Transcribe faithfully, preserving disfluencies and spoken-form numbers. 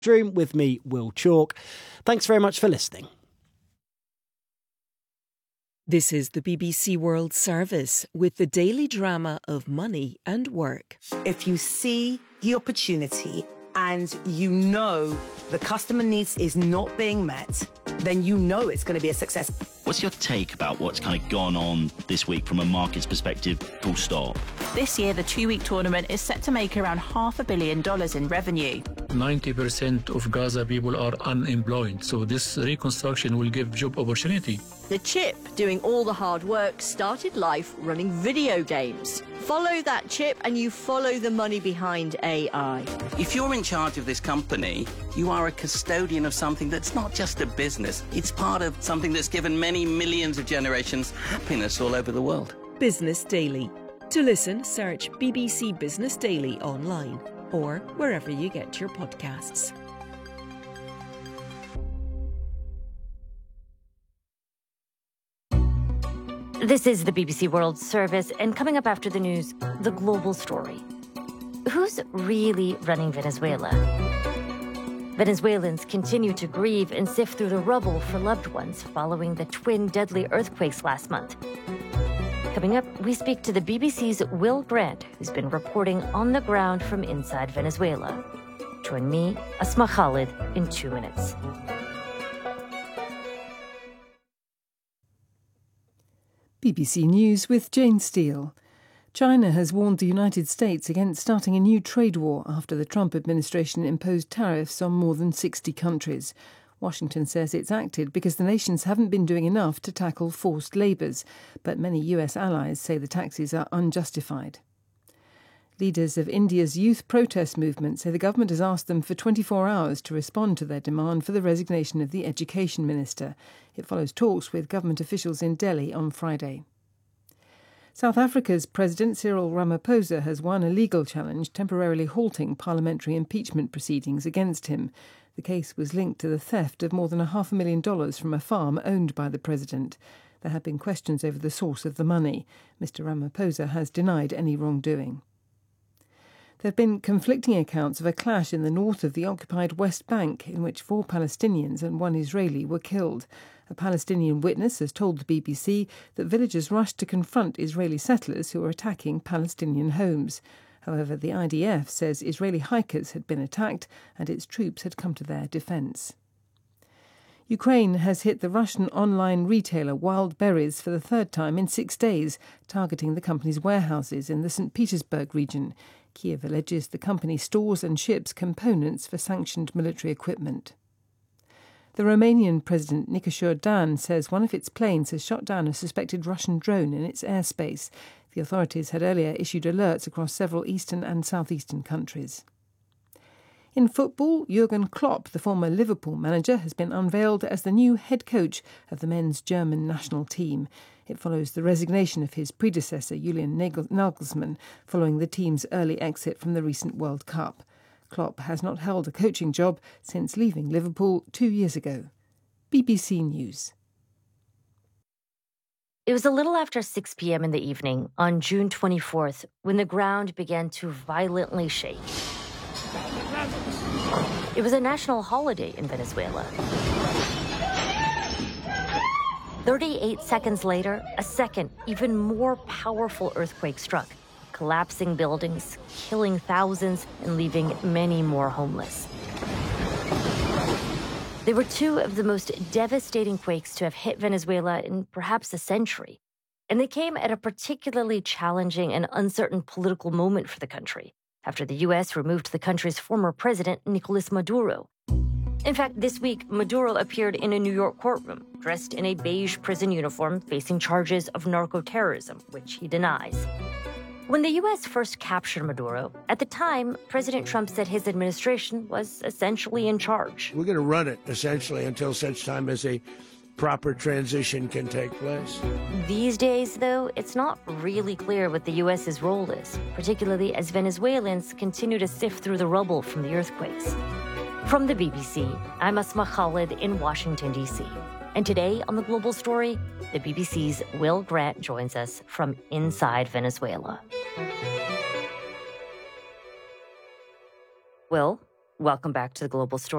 Room with me, Will Chalk. Thanks very much for listening. This is the B B C World Service with the daily drama of money and work. If you see the opportunity and you know the customer needs is not being met, then you know it's going to be a success. What's your take about what's kind of gone on this week from a market's perspective, full stop? This year, the two-week tournament is set to make around half a billion dollars in revenue. ninety percent of Gaza people are unemployed, so this reconstruction will give job opportunity. The chip, doing all the hard work, started life running video games. Follow that chip and you follow the money behind A I. If you're in charge of this company, you are a custodian of something that's not just a business. It's part of something that's given many millions of generations happiness all over the world. Business Daily. To listen, search B B C Business Daily online or wherever you get your podcasts. This is the B B C World Service, and coming up after the news, the global story. Who's really running Venezuela? Venezuelans continue to grieve and sift through the rubble for loved ones following the twin deadly earthquakes last month. Coming up, we speak to the B B C's Will Grant, who's been reporting on the ground from inside Venezuela. Join me, Asma Khalid, in two minutes. B B C News with Jane Steele. China has warned the United States against starting a new trade war after the Trump administration imposed tariffs on more than sixty countries. Washington says it's acted because the nations haven't been doing enough to tackle forced labours, but many U S allies say the taxes are unjustified. Leaders of India's youth protest movement say the government has asked them for twenty-four hours to respond to their demand for the resignation of the education minister. It follows talks with government officials in Delhi on Friday. South Africa's President Cyril Ramaphosa has won a legal challenge temporarily halting parliamentary impeachment proceedings against him. The case was linked to the theft of more than a half a million dollars from a farm owned by the president. There have been questions over the source of the money. Mister Ramaphosa has denied any wrongdoing. There have been conflicting accounts of a clash in the north of the occupied West Bank in which four Palestinians and one Israeli were killed. A Palestinian witness has told the B B C that villagers rushed to confront Israeli settlers who were attacking Palestinian homes. However, the I D F says Israeli hikers had been attacked and its troops had come to their defence. Ukraine has hit the Russian online retailer Wild Berries for the third time in six days, targeting the company's warehouses in the Saint Petersburg region. Kiev alleges the company stores and ships components for sanctioned military equipment. The Romanian President Nicolae Dan says one of its planes has shot down a suspected Russian drone in its airspace. The authorities had earlier issued alerts across several eastern and southeastern countries. In football, Jurgen Klopp, the former Liverpool manager, has been unveiled as the new head coach of the men's German national team. It follows the resignation of his predecessor, Julian Nagelsmann, following the team's early exit from the recent World Cup. Klopp has not held a coaching job since leaving Liverpool two years ago. B B C News. It was a little after six p.m. in the evening on June twenty-fourth when the ground began to violently shake. It was a national holiday in Venezuela. thirty-eight seconds later, a second, even more powerful earthquake struck, collapsing buildings, killing thousands, and leaving many more homeless. They were two of the most devastating quakes to have hit Venezuela in perhaps a century, and they came at a particularly challenging and uncertain political moment for the country, after the U S removed the country's former president, Nicolas Maduro. In fact, this week, Maduro appeared in a New York courtroom, dressed in a beige prison uniform, facing charges of narco-terrorism, which he denies. When the U S first captured Maduro, at the time, President Trump said his administration was essentially in charge. We're going to run it, essentially, until such time as a proper transition can take place. These days, though, it's not really clear what the U S's role is, particularly as Venezuelans continue to sift through the rubble from the earthquakes. From the B B C, I'm Asma Khalid in Washington, D C And today on The Global Story, the B B C's Will Grant joins us from inside Venezuela. Will, welcome back to The Global Story.